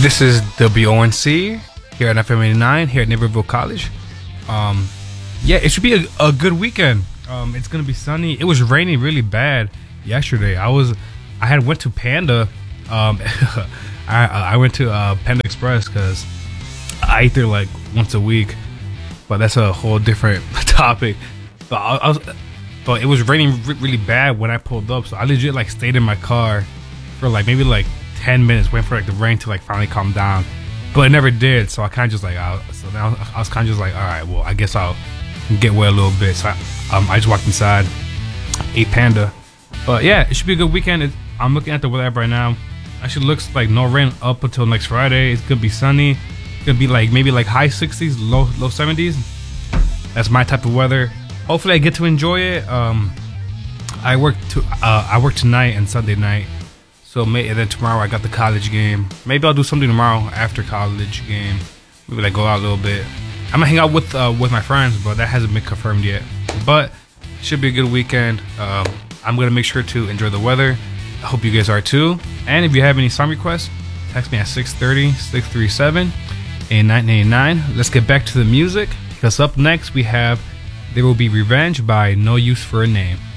This is WONC here at FM 89 here at Naperville College. Yeah, it should be a good weekend. It's gonna be sunny. It was raining really bad yesterday. I had went to Panda. I went to Panda Express because I eat there like once a week, but that's a whole different topic. But it was raining really bad when I pulled up, so I legit like stayed in my car for like maybe like 10 minutes waiting for like the rain to like finally calm down, but it never did. So I kind of just like so now I was kind of just like, all right, well I guess I'll get wet a little bit. So I just walked inside, ate Panda. But yeah, it should be a good weekend. I'm looking at the weather app right now. Actually looks like no rain up until next Friday. It's gonna be sunny. It's gonna be like maybe like high 60s, low 70s. That's my type of weather. Hopefully I get to enjoy it. I work tonight and Sunday night. So and then tomorrow I got the college game. Maybe I'll do something tomorrow after college game. Maybe like go out a little bit. I'm gonna hang out with my friends, but that hasn't been confirmed yet. But should be a good weekend. I'm gonna make sure to enjoy the weather. I hope you guys are too. And if you have any song requests, text me at 630-637-8989. Let's get back to the music, because up next we have There Will Be Revenge by No Use for a Name.